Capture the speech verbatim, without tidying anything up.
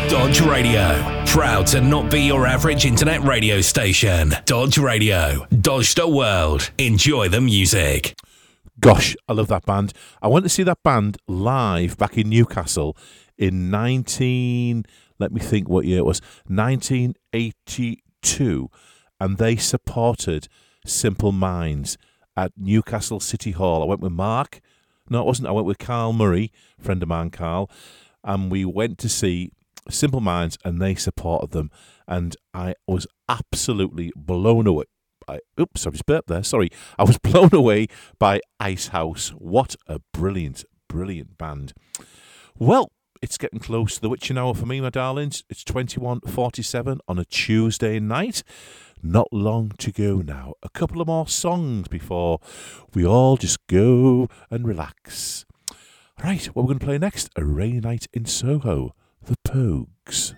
Dodge Radio, proud to not be your average internet radio station. Dodge Radio, Dodge the world. Enjoy the music. Gosh, I love that band. I went to see that band live back in Newcastle in nineteen, let me think what year it was, nineteen eighty-two, and they supported Simple Minds at Newcastle City Hall. I went with Mark. No, it wasn't. I went with Carl Murray, friend of mine, Carl, and we went to see Simple Minds, and they supported them, and I was absolutely blown away. I, oops, I just burped there. Sorry. I was blown away by Icehouse. What a brilliant, brilliant band. Well, it's getting close to the witching hour for me, my darlings. It's twenty-one forty-seven on a Tuesday night. Not long to go now. A couple of more songs before we all just go and relax. Right, what we're going to play next? A Rainy Night in Soho, The Pogues.